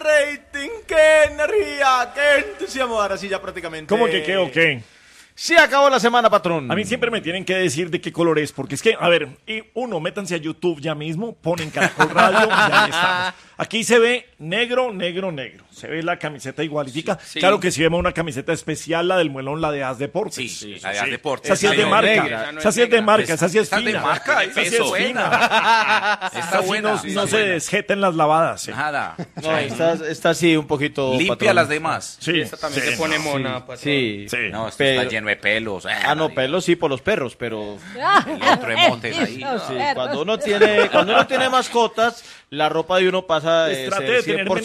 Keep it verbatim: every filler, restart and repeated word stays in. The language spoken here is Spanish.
rating, qué energía, qué entusiasmo. Ahora sí ya prácticamente. ¿Cómo que qué o qué? Sí, acabó la semana, patrón. A mí siempre me tienen que decir de qué color es, porque es que, a ver, y uno, métanse a YouTube ya mismo, ponen Caracol Radio, ya estamos. Aquí se ve negro, negro, negro. Se ve la camiseta igualitica. Sí, sí. Claro que si vemos una camiseta especial, la del muelón, la de As Deportes. Sí, sí, la de Sí. As Deportes. Esa sí es de Esa no marca. es negra, Esa sí es de marca, esa sí es Esa es de fina. marca, Esa sí eso. es fina. Está Esa sí buena. no, sí, no está se buena. desjeta en las lavadas. Sí. Nada. No, esta, esta sí, un poquito. Limpia patrón. las demás. Sí, Esta también sí, se pone no. mona, patrón. Sí. Sí. No, esto Pero- está lleno de pelos. Ah, no, pelos sí por los perros, pero El otro emotes ahí. sí, cuando uno tiene, cuando uno tiene mascotas, la ropa de uno pasa Pues de trate ser de tener cien por